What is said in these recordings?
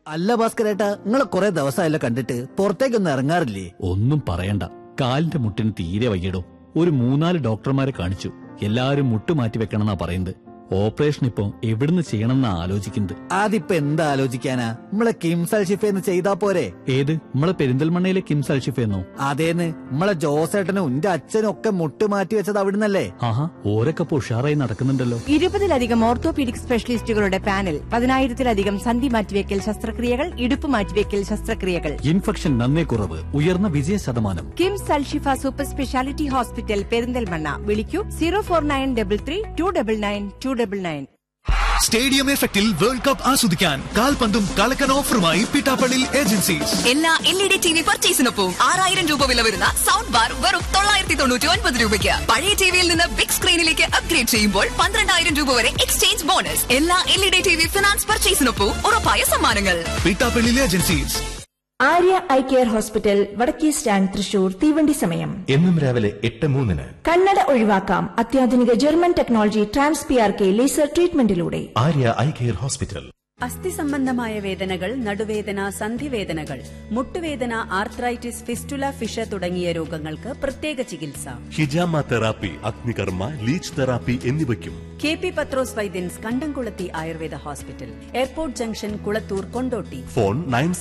അല്ല ഭാസ്കരേട്ടാ, നിങ്ങളെ കുറെ ദിവസമായല്ലോ കണ്ടിട്ട്, പുറത്തേക്കൊന്നും ഇറങ്ങാറില്ലേ? ഒന്നും പറയണ്ട, കാലിന്റെ മുട്ടിന് തീരെ വയ്യടോ. ഒരു 3-4 ഡോക്ടർമാരെ കാണിച്ചു. എല്ലാരും മുട്ട് മാറ്റി വെക്കണമെന്നാ പറയുന്നത്. ഓപ്പറേഷൻ ഇപ്പൊ എവിടുന്ന് ചെയ്യണമെന്നാ ആലോചിക്കുന്നത്. അതിപ്പോ എന്താ ആലോചിക്കാനാ, നമ്മളെ കിംസ് അൽഷിഫേന്ന് ചെയ്താ പോരെ? ഏത്, നമ്മളെ പെരിന്തൽമണ്ണയിലെ കിംസ് അൽഷിഫെന്നോ? അതേന്ന്, നമ്മളെ ജോസേട്ടനും എന്റെ അച്ഛനും ഒക്കെ മുട്ട് മാറ്റി വെച്ചത് അവിടുന്നല്ലേ? ആഹാ, ഓരൊക്കെ ഉഷാറായി നടക്കുന്നുണ്ടല്ലോ. 20-ലധികം ഓർത്തോപീഡിക് സ്പെഷ്യലിസ്റ്റുകളുടെ പാനൽ, 10,000-ലധികം സന്ധി മാറ്റിവെക്കൽ ശസ്ത്രക്രിയകൾ, ഇടുപ്പ് മാറ്റിവെക്കൽ ശസ്ത്രക്രിയകൾ. ഇൻഫെക്ഷൻ നന്നേ കുറവ്, ഉയർന്ന വിജയ ശതമാനം. KIMS Alshifa super speciality hospital, Perinthalmanna. വിളിക്കൂ 04933 299 299. സ്റ്റേഡിയം എഫക്റ്റിൽ വേൾഡ് കപ്പ് ആസ്വദിക്കാൻ കാൽപന്തും കളക്കൻ ഓഫറുമായി പിട്ടാപ്പള്ളി ഏജൻസീസ്. എല്ലാ LED TV പർച്ചേസിനൊപ്പം 6000 രൂപ വില വരുന്ന സൗണ്ട് ബാർ വെറും 999 രൂപയ്ക്ക്. പഴയ ടിവിയിൽ നിന്ന് ബിഗ് സ്ക്രീനിലേക്ക് അപ്ഗ്രേഡ് ചെയ്യുമ്പോൾ 12,000 രൂപ വരെ എക്സ്ചേഞ്ച് ബോണസ്. എല്ലാ LED TV ഫിനാൻസ് പർച്ചേസിനൊപ്പം ഉറപ്പായ സമ്മാനങ്ങൾ. Pittappilly agencies. Arya eye care hospital, വടക്കേ സ്റ്റാൻഡ്, തൃശൂർ. തീവണ്ടി സമയം എന്നും രാവിലെ 8:03. കണ്ണട ഒഴിവാക്കാം അത്യാധുനിക German technology TransPRK laser ട്രീറ്റ്മെന്റിലൂടെ. Arya eye care hospital. അസ്ഥി സംബന്ധമായ വേദനകൾ, നടുവേദന, സന്ധിവേദനകൾ, മുട്ടുവേദന, ആർത്രൈറ്റിസ്, ഫിസ്റ്റുല, ഫിഷ തുടങ്ങിയ രോഗങ്ങൾക്ക് പ്രത്യേക ചികിത്സ. ഹിജാമ തെറാപ്പി, അഗ്നികർമ്മ, ലീച്ച് തെറാപ്പി എന്നിവയ്ക്കും KP പത്രോസ് വൈദ്യൻസ്, കണ്ടംകുളത്തി Ayurveda hospital, airport junction, Kulathur, Kondotty. Phone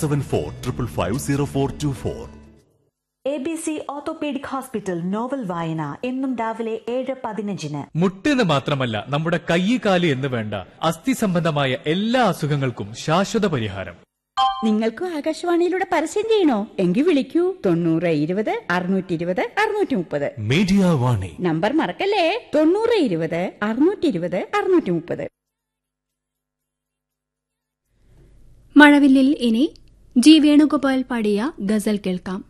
9745550424. ABC orthopaedic hospital. Novel വായന എന്നും രാവിലെ 7:15. മുട്ടെന്ന് മാത്രമല്ല, നമ്മുടെ കൈ, കാല് എന്ന് വേണ്ട അസ്ഥി സംബന്ധമായ എല്ലാ അസുഖങ്ങൾക്കും ശാശ്വത പരിഹാരം. നിങ്ങൾക്കും ആകാശവാണിയിലൂടെ പരസ്യം ചെയ്യണോ? എങ്കിൽ വിളിക്കൂ 9020 620 630. മീഡിയ വാണി നമ്പർ മറക്കല്ലേ, 9020 620 630. മഴവില്ലിൽ ഇനി ജി വേണുഗോപാൽ പാടിയ ഗസൽ കേൾക്കാം.